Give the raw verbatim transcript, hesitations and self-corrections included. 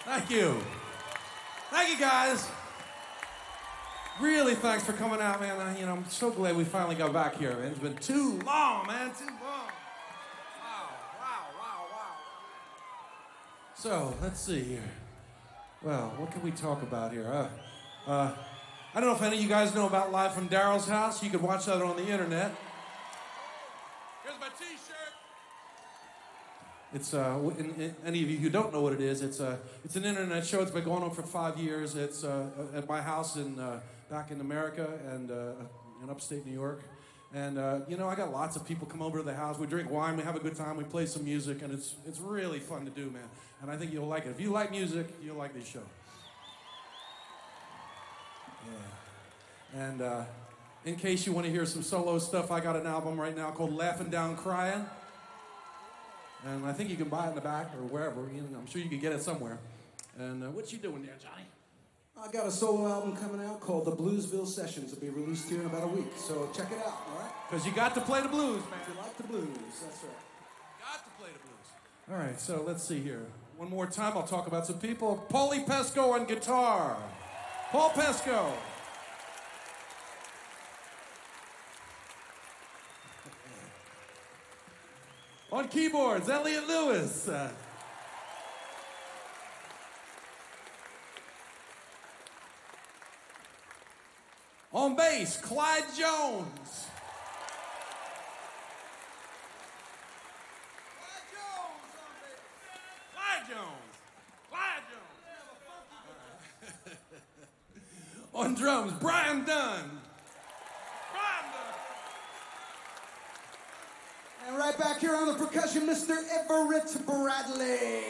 Thank you. Thank you, guys. Really, thanks for coming out, man. I, you know, I'm so glad we finally got back here, man. It's been too long, man. Too long. Wow, wow, wow, wow. So, let's see here. Well, what can we talk about here? Uh, uh, I don't know if any of you guys know about Live from Daryl's House. You could watch that on the internet. Here's my T-shirt. It's uh, in, in, any of you who don't know what it is, it's uh, it's an internet show. It's been going on for five years. It's uh, at my house in uh, back in America and uh, in upstate New York. And uh, you know, I got lots of people come over to the house. We drink wine, we have a good time, we play some music, and it's it's really fun to do, man. And I think you'll like it. If you like music, you'll like this show. Yeah. And uh, in case you want to hear some solo stuff, I got an album right now called Laughing Down Crying. And I think you can buy it in the back or wherever. You know, I'm sure you can get it somewhere. And uh, what you doing there, Johnny? I got a solo album coming out called The Bluesville Sessions. It'll be released here in about a week. So check it out, all right? Because you got to play the blues, man. If you like the blues, that's right. Got to play the blues. All right, so let's see here. One more time, I'll talk about some people. Paulie Pesco on guitar. Paul Pesco. On keyboards, Elliot Lewis. Uh, on bass, Clyde Jones. Clyde Jones on bass. Clyde Jones. Clyde Jones. On drums, Brian Dunn. And right back here on the percussion, Mister Everett Bradley.